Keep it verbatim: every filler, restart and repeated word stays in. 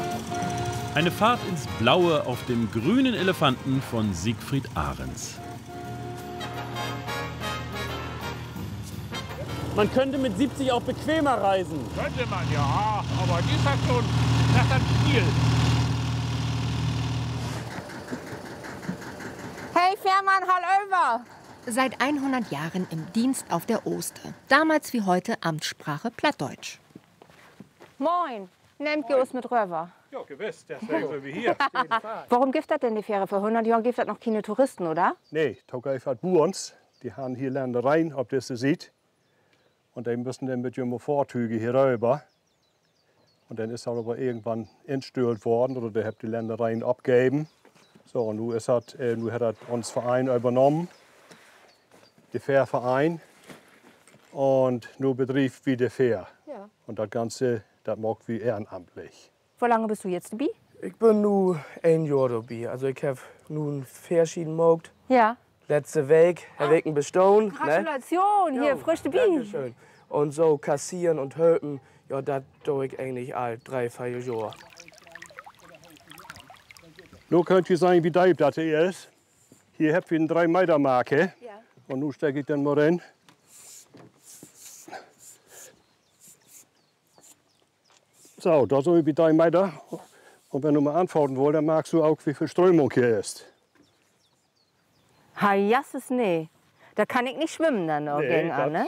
Eine Fahrt ins Blaue auf dem grünen Elefanten von Siegfried Ahrens. Man könnte mit siebzig auch bequemer reisen. Könnte man, ja, aber die ist halt schon, das ist dann viel. Hey Fährmann, hol über! Seit hundert Jahren im Dienst auf der Oster. Damals wie heute Amtssprache Plattdeutsch. Moin, nehmt ihr uns mit rüber? Ja, gewiss, das wäre so wie hier. Warum gibt das denn die Fähre? Vor hundert Jahren gibt das noch keine Touristen, oder? Nee, das einfach bei uns. Die haben hier Ländereien, ob das ihr seht. Und die müssen dann mit ihren Fahrzeugen hier rüber. Und dann ist das aber irgendwann entstört worden oder der hat die Ländereien abgegeben. So, und nun, ist das, äh, nun hat das uns Verein übernommen, der Fährverein. Und nun betrieb wie der Fähr. Ja. Und das Ganze, das macht wie ehrenamtlich. Wie lange bist du jetzt dabei? Ich bin nun ein Jahr dabei. Also ich habe nun verschieden gemacht. Ja. Letzte Weg, Herr Wegen bestohlen. Gratulation, Ne? hier, frisch dabei. Dankeschön. Und so kassieren und helfen, ja, das tue ich eigentlich all drei, vier Jahre. Nun könnt ihr sagen, wie deep das hier ist. Hier habt ihr eine drei Meter Marke. Ja. Und nun stecke ich dann mal rein. So, da so wie drei Meter. Und wenn du mal antworten willst, dann magst du auch, wie viel Strömung hier ist. Ha, jasses, nee. Da kann ich nicht schwimmen dann noch Nee, gegen an, ne?